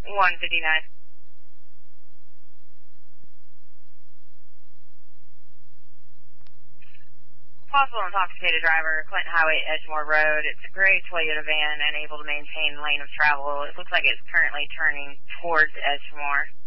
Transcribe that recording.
159. Possible intoxicated driver, Clinton Highway, Edgemore Road. It's a gray Toyota van, unable to maintain lane of travel. It looks like it's currently turning towards Edgemore.